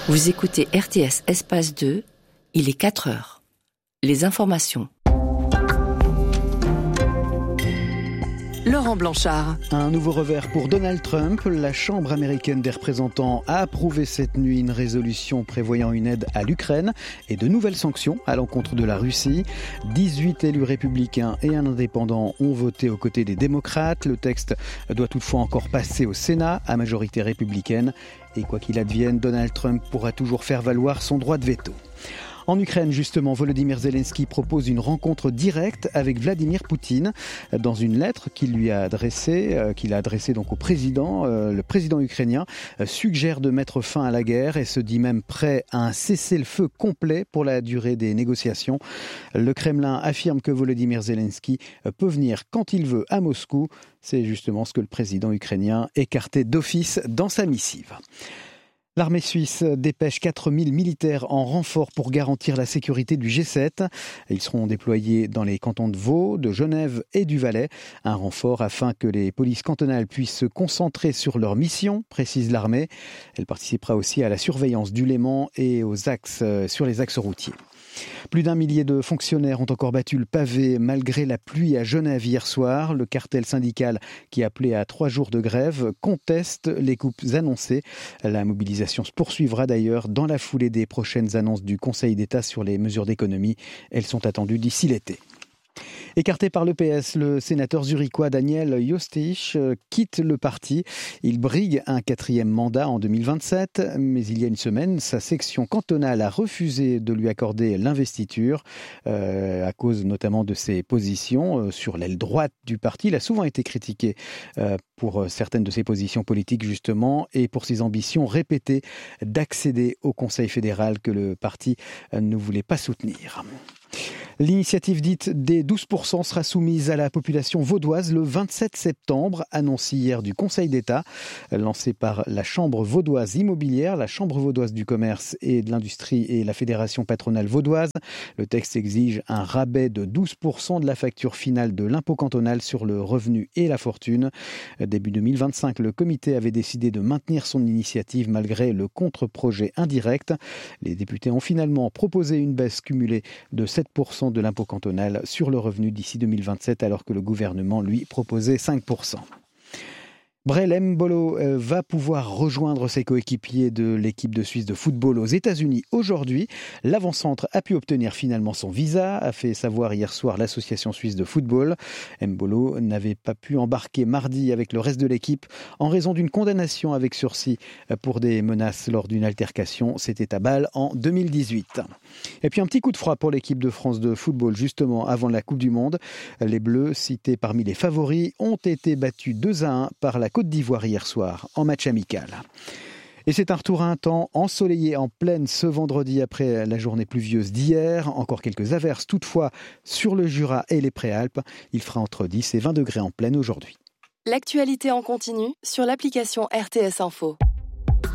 Vous écoutez RTS Espace 2, il est 4 heures. Les informations. Laurent Blanchard. Un nouveau revers pour Donald Trump. La Chambre américaine des représentants a approuvé cette nuit une résolution prévoyant une aide à l'Ukraine et de nouvelles sanctions à l'encontre de la Russie. 18 élus républicains et un indépendant ont voté aux côtés des démocrates. Le texte doit toutefois encore passer au Sénat à majorité républicaine. Et quoi qu'il advienne, Donald Trump pourra toujours faire valoir son droit de veto. En Ukraine, justement, Volodymyr Zelensky propose une rencontre directe avec Vladimir Poutine. Dans une lettre qu'il a adressée donc au président, le président ukrainien suggère de mettre fin à la guerre et se dit même prêt à un cessez-le-feu complet pour la durée des négociations. Le Kremlin affirme que Volodymyr Zelensky peut venir quand il veut à Moscou. C'est justement ce que le président ukrainien écartait d'office dans sa missive. L'armée suisse dépêche 4000 militaires en renfort pour garantir la sécurité du G7. Ils seront déployés dans les cantons de Vaud, de Genève et du Valais. Un renfort afin que les polices cantonales puissent se concentrer sur leur mission, précise l'armée. Elle participera aussi à la surveillance du Léman et sur les axes routiers. Plus d'1 millier de fonctionnaires ont encore battu le pavé malgré la pluie à Genève hier soir. Le cartel syndical qui appelait à 3 jours de grève conteste les coupes annoncées. La mobilisation se poursuivra d'ailleurs dans la foulée des prochaines annonces du Conseil d'État sur les mesures d'économie. Elles sont attendues d'ici l'été. Écarté par le PS, le sénateur zurichois Daniel Jostich quitte le parti. Il brigue un 4e mandat en 2027, mais il y a une semaine, sa section cantonale a refusé de lui accorder l'investiture à cause notamment de ses positions sur l'aile droite du parti. Il a souvent été critiqué pour certaines de ses positions politiques justement et pour ses ambitions répétées d'accéder au Conseil fédéral que le parti ne voulait pas soutenir. L'initiative dite des 12% sera soumise à la population vaudoise le 27 septembre, annonce hier du Conseil d'État, lancé par la Chambre vaudoise immobilière, la Chambre vaudoise du commerce et de l'industrie et la Fédération patronale vaudoise. Le texte exige un rabais de 12% de la facture finale de l'impôt cantonal sur le revenu et la fortune. Début 2025, le comité avait décidé de maintenir son initiative malgré le contre-projet indirect. Les députés ont finalement proposé une baisse cumulée de 7% de l'impôt cantonal sur le revenu d'ici 2027, alors que le gouvernement, lui, proposait 5%. Brel Mbolo va pouvoir rejoindre ses coéquipiers de l'équipe de Suisse de football aux États-Unis aujourd'hui. L'avant-centre a pu obtenir finalement son visa, a fait savoir hier soir l'association suisse de football. Mbolo n'avait pas pu embarquer mardi avec le reste de l'équipe en raison d'une condamnation avec sursis pour des menaces lors d'une altercation. C'était à Bâle en 2018. Et puis un petit coup de froid pour l'équipe de France de football justement avant la Coupe du Monde. Les Bleus, cités parmi les favoris, ont été battus 2-1 par la Côte d'Ivoire hier soir en match amical. Et c'est un retour à un temps ensoleillé en pleine ce vendredi après la journée pluvieuse d'hier. Encore quelques averses toutefois sur le Jura et les Préalpes. Il fera entre 10 et 20 degrés en pleine aujourd'hui. L'actualité en continu sur l'application RTS Info.